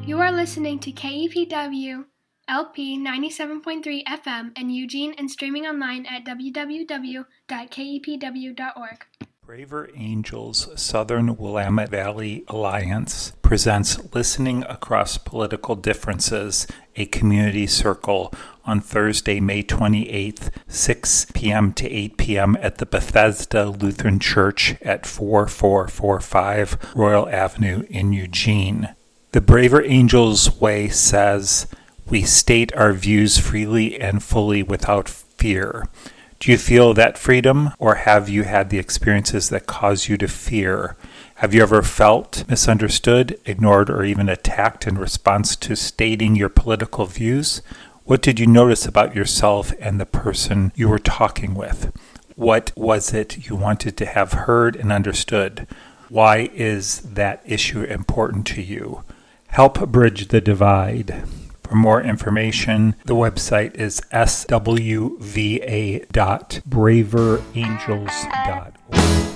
You are listening to KEPW LP 97.3 FM in Eugene and streaming online at www.kepw.org. Braver Angels Southern Willamette Valley Alliance presents Listening Across Political Differences, a community circle on Thursday, May 28th, 6 p.m. to 8 p.m. at the Bethesda Lutheran Church at 4445 Royal Avenue in Eugene. The Braver Angels Way says, "We state our views freely and fully without fear." Do you feel that freedom, or have you had the experiences that cause you to fear? Have you ever felt misunderstood, ignored, or even attacked in response to stating your political views? What did you notice about yourself and the person you were talking with? What was it you wanted to have heard and understood? Why is that issue important to you? Help bridge the divide. For more information, the website is swva.braverangels.org.